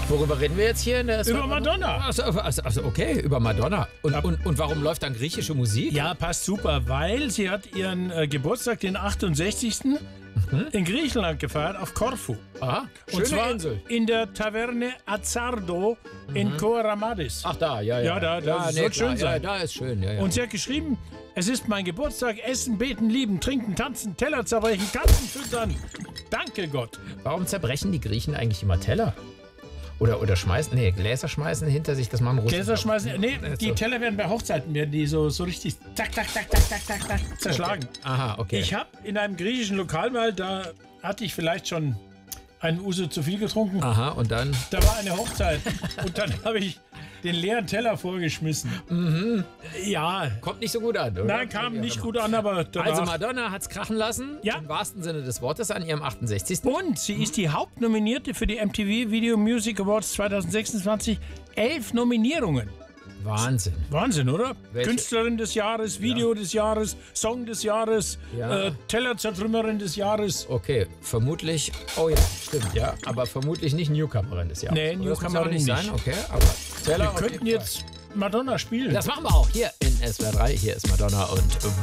Worüber reden wir jetzt hier? Über Madonna. Also okay, über Madonna. Und warum läuft dann griechische Musik? Ja, passt super, weil sie hat ihren Geburtstag, den 68. in Griechenland gefeiert, auf Korfu. Aha, schöne Und zwar Insel. in der Taverne Azzardo in Koaramadis. Ach da, ja. Ja, da soll schön sein. Ja, da ist schön, ja. Und sie hat geschrieben, es ist mein Geburtstag, essen, beten, lieben, trinken, tanzen, Teller zerbrechen, Katzen füttern. Danke Gott. Warum zerbrechen die Griechen eigentlich immer Teller? Oder schmeißen, Gläser schmeißen hinter sich, das machen Russen. Gläser schmeißen, die Teller werden bei Hochzeiten werden die so richtig zack, zerschlagen. Okay. Aha, okay. Ich habe in einem griechischen Lokal mal, da hatte ich vielleicht schon einen Uso zu viel getrunken. Aha, und dann? Da war eine Hochzeit und dann habe ich den leeren Teller vorgeschmissen. Mhm. Ja. Kommt nicht so gut an, oder? Nein, kam nicht gut an, aber danach... Also Madonna hat's krachen lassen, Ja. im wahrsten Sinne des Wortes, an ihrem 68. Und sie ist die Hauptnominierte für die MTV Video Music Awards 2026. 11 Nominierungen. Wahnsinn. Wahnsinn, oder? Welche? Künstlerin des Jahres, Video des Jahres, Song des Jahres, Ja. Tellerzertrümmerin des Jahres. Okay, vermutlich, oh ja, stimmt, ja, aber vermutlich nicht Newcomerin des Jahres. Nee, Oder? Das muss Newcomerin auch nicht nicht. sein, okay, aber Teller Wir auf könnten jeden Fall. jetzt Madonna spielen. Das machen wir auch hier in SWR 3. Hier ist Madonna und